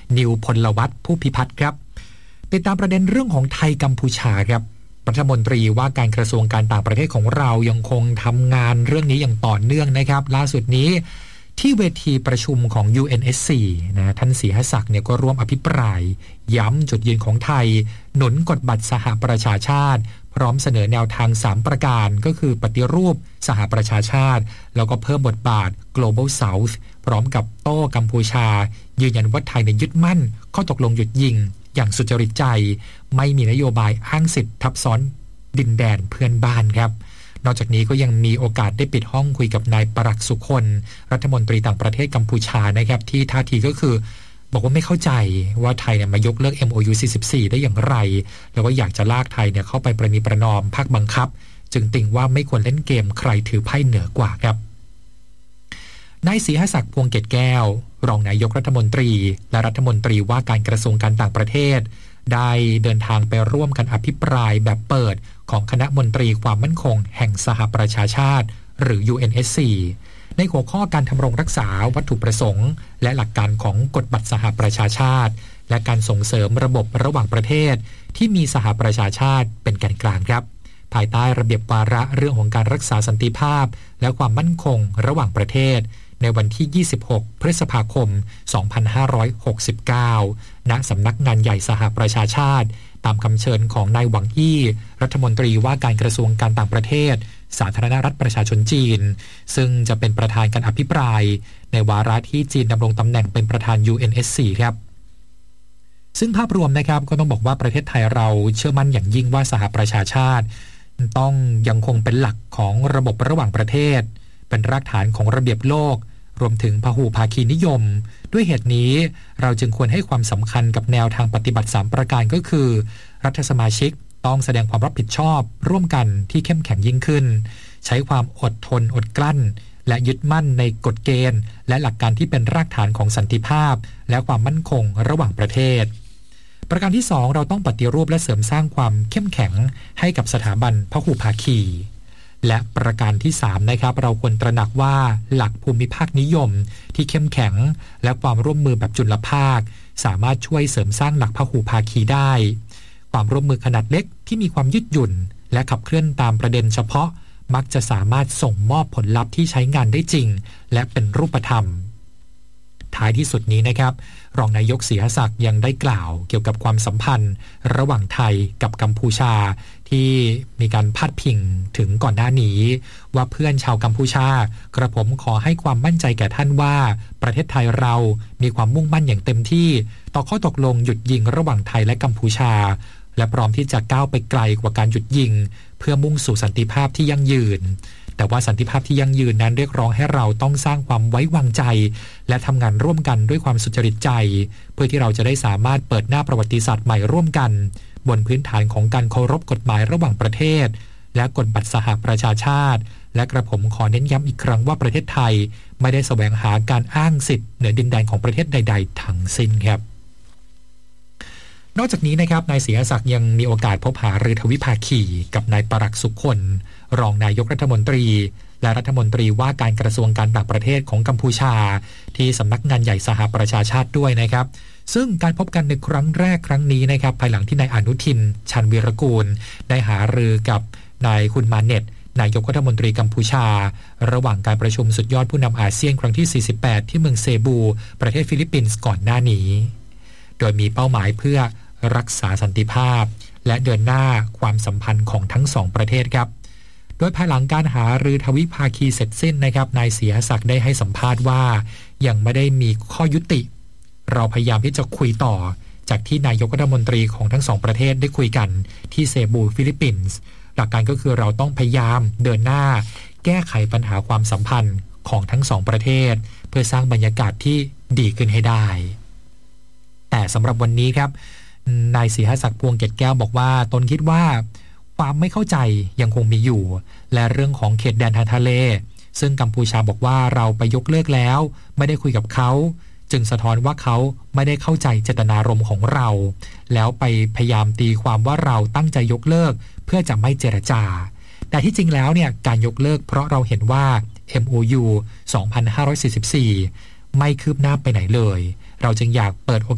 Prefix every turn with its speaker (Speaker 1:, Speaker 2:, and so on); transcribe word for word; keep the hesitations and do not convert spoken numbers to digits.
Speaker 1: นิวพลวัฒน์ผู้พิพัฒน์ครับติดตามประเด็นเรื่องของไทยกัมพูชาครับรัฐมนตรีว่าการกระทรวงการต่างประเทศของเรายังคงทำงานเรื่องนี้อย่างต่อเนื่องนะครับล่าสุดนี้ที่เวทีประชุมของ ยู เอ็น เอส ซี นะท่านศรีหศักดิ์เนี่ยก็ร่วมอภิปรายย้ำจุดยืนของไทยหนุนกฎบัตรสหประชาชาติพร้อมเสนอแนวทางสามประการก็คือปฏิรูปสหประชาชาติแล้วก็เพิ่มบทบาท Global South พร้อมกับโต้กัมพูชายืนยันว่าไทยเนี่ยยึดมั่นข้อตกลงหยุดยิงอย่างสุจริตใจไม่มีนโยบายอ้างสิทธิ์ทับซ้อนดินแดนเพื่อนบ้านครับนอกจากนี้ก็ยังมีโอกาสได้ปิดห้องคุยกับนายปรักษ์สุคนรัฐมนตรีต่างประเทศกัมพูชานะครับที่ท่าทีก็คือบอกว่าไม่เข้าใจว่าไทยเนี่ยมายกเลิก เอ็ม โอ ยู สี่สิบสี่ได้อย่างไรแล้วก็อยากจะลากไทยเนี่ยเข้าไปประนีประนอมภาคบังคับจึงติ่งว่าไม่ควรเล่นเกมใครถือไพ่เหนือกว่าครับนายศรีหศักดิ์พวงเกตแก้วรองนายกรัฐมนตรีและรัฐมนตรีว่าการกระทรวงการต่างประเทศได้เดินทางไปร่วมกันอภิปรายแบบเปิดของคณะมนตรีความมั่นคงแห่งสหประชาชาติหรือ ยู เอ็น เอส ซี ในหัวข้อการทำรงรักษาวัตถุประสงค์และหลักการของกฎบัตรสหประชาชาติและการส่งเสริมระบบระหว่างประเทศที่มีสหประชาชาติเป็นแกนกลางครับภายใต้ระเบียบวาระเรื่องของการรักษาสันติภาพและความมั่นคงระหว่างประเทศในวันที่ยี่สิบหกพฤษภาคมสองพันห้าร้อยหกสิบเก้าณสำนักงานใหญ่สหประชาชาติตามคำเชิญของนายหวังอี้รัฐมนตรีว่าการกระทรวงการต่างประเทศสาธารณรัฐประชาชนจีนซึ่งจะเป็นประธานการอภิปรายในวาระที่จีนดำรงตำแหน่งเป็นประธาน ยู เอ็น เอส ซี ครับซึ่งภาพรวมนะครับก็ต้องบอกว่าประเทศไทยเราเชื่อมั่นอย่างยิ่งว่าสหประชาชาติต้องยังคงเป็นหลักของระบบระหว่างประเทศเป็นรากฐานของระเบียบโลกรวมถึงพหุภาคีนิยมด้วยเหตุนี้เราจึงควรให้ความสำคัญกับแนวทางปฏิบัติสามประการก็คือรัฐสมาชิกต้องแสดงความรับผิดชอบร่วมกันที่เข้มแข็งยิ่งขึ้นใช้ความอดทนอดกลั้นและยึดมั่นในกฎเกณฑ์และหลักการที่เป็นรากฐานของสันติภาพและความมั่นคงระหว่างประเทศประการที่สองเราต้องปฏิรูปและเสริมสร้างความเข้มแข็งให้กับสถาบันพหุภาคีและประการที่สามนะครับเราควรตระหนักว่าหลักภูมิภาคนิยมที่เข้มแข็งและความร่วมมือแบบจุลภาคสามารถช่วยเสริมสร้างหลักพหุภาคีได้ความร่วมมือขนาดเล็กที่มีความยืดหยุ่นและขับเคลื่อนตามประเด็นเฉพาะมักจะสามารถส่งมอบผลลัพธ์ที่ใช้งานได้จริงและเป็นรูปธรรมท้ายที่สุดนี้นะครับรองนายกศรีหศักดิ์ยังได้กล่าวเกี่ยวกับความสัมพันธ์ระหว่างไทยกับกัมพูชาที่มีการพาดพิงถึงก่อนหน้านี้ว่าเพื่อนชาวกัมพูชากระผมขอให้ความมั่นใจแก่ท่านว่าประเทศไทยเรามีความมุ่งมั่นอย่างเต็มที่ต่อข้อตกลงหยุดยิงระหว่างไทยและกัมพูชาและพร้อมที่จะก้าวไปไกลกว่าการหยุดยิงเพื่อมุ่งสู่สันติภาพที่ยั่งยืนแต่ว่าสันติภาพที่ยั่งยืนนั้นเรียกร้องให้เราต้องสร้างความไว้วางใจและทำงานร่วมกันด้วยความสุจริตใจเพื่อที่เราจะได้สามารถเปิดหน้าประวัติศาสตร์ใหม่ร่วมกันบนพื้นฐานของการเคารพกฎหมายระหว่างประเทศและกฎบัตรสหประชาชาติและกระผมขอเน้นย้ำอีกครั้งว่าประเทศไทยไม่ได้แสวงหาการอ้างสิทธิ์เหนือดินแดนของประเทศใดๆทั้งสิ้นครับนอกจากนี้นะครับนายศรีหศักดิ์ยังมีโอกาสพบหารือทวิภาคีกับนายปรักษ์สุคนรองนายกรัฐมนตรีและรัฐมนตรีว่าการกระทรวงการต่างประเทศของกัมพูชาที่สำนักงานใหญ่สหประชาชาติด้วยนะครับซึ่งการพบกันในครั้งแรกครั้งนี้นะครับภายหลังที่นายอนุทินชาญวีรกูลได้หารือกับนายคุณมาเน็ตนายกรัฐมนตรีกัมพูชาระหว่างการประชุมสุดยอดผู้นำอาเซียนครั้งที่สี่สิบแปดที่เมืองเซบูประเทศฟิลิปปินส์ก่อนหน้านี้โดยมีเป้าหมายเพื่อรักษาสันติภาพและเดินหน้าความสัมพันธ์ของทั้งสองประเทศครับโดยภายหลังการหารือทวิภาคีเสร็จสิ้นนะครับนายศรีหศักดิ์ได้ให้สัมภาษณ์ว่ายังไม่ได้มีข้อยุติเราพยายามที่จะคุยต่อจากที่นายกรัฐมนตรีของทั้งสองประเทศได้คุยกันที่เซบูฟิลิปปินส์หลักการก็คือเราต้องพยายามเดินหน้าแก้ไขปัญหาความสัมพันธ์ของทั้งสองประเทศเพื่อสร้างบรรยากาศที่ดีขึ้นให้ได้แต่สำหรับวันนี้ครับนายศรีหศักดิ์พวงเกตแก้วบอกว่าตนคิดว่าความไม่เข้าใจยังคงมีอยู่และเรื่องของเขตแดนทางทะเลซึ่งกัมพูชาบอกว่าเราไปยกเลิกแล้วไม่ได้คุยกับเขาจึงสะท้อนว่าเขาไม่ได้เข้าใจเจตนารมณ์ของเราแล้วไปพยายามตีความว่าเราตั้งใจยกเลิกเพื่อจะไม่เจรจาแต่ที่จริงแล้วเนี่ยการยกเลิกเพราะเราเห็นว่า เอ็ม โอ ยู สองพันห้าร้อยสี่สิบสี่ไม่คืบหน้าไปไหนเลยเราจึงอยากเปิด